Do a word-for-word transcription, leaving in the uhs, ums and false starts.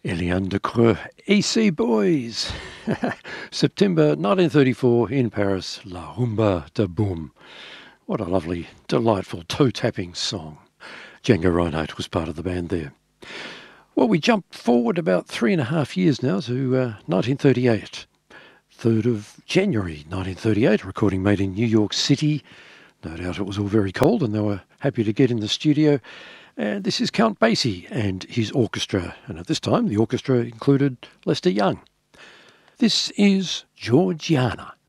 Eliane de Creux, A C Boys. September nineteen thirty-four in Paris, La Rumba de Boom. What a lovely, delightful toe-tapping song. Django Reinhardt was part of the band there. Well, we jump forward about three and a half years now to uh, nineteen thirty-eight. third of January nineteen thirty-eight, recording made in New York City. No doubt it was all very cold and they were happy to get in the studio. And this is Count Basie and his orchestra. And at this time, the orchestra included Lester Young. This is Georgiana.